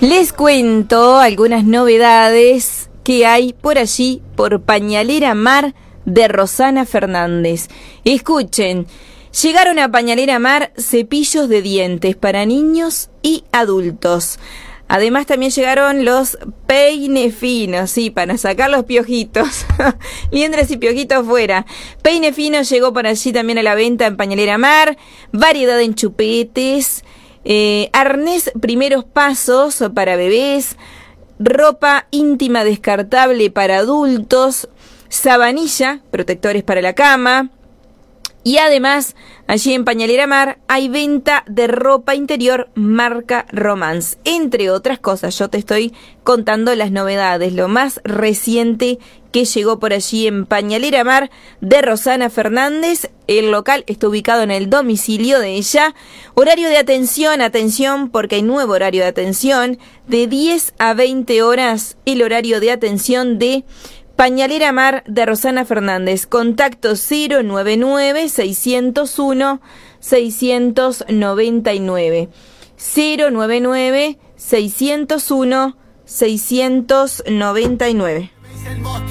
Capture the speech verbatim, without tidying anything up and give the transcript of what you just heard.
Les cuento algunas novedades que hay por allí, por Pañalera Mar de Rosana Fernández. Escuchen, llegaron a Pañalera Mar cepillos de dientes para niños y adultos. Además también llegaron los peines finos, sí, para sacar los piojitos, liendres y piojitos fuera. Peine fino llegó por allí también a la venta en Pañalera Mar, variedad en chupetes, eh, arnés primeros pasos para bebés, ropa íntima descartable para adultos, sabanilla, protectores para la cama. Y además, allí en Pañalera Mar hay venta de ropa interior marca Romance. Entre otras cosas, yo te estoy contando las novedades, lo más reciente que llegó por allí en Pañalera Mar de Rosana Fernández. El local está ubicado en el domicilio de ella. Horario de atención, atención, porque hay nuevo horario de atención, de diez a veinte horas, el horario de atención de Pañalera Mar de Rosana Fernández. Contacto cero noventa y nueve, seiscientos uno, seiscientos noventa y nueve. cero noventa y nueve, seiscientos uno, seiscientos noventa y nueve.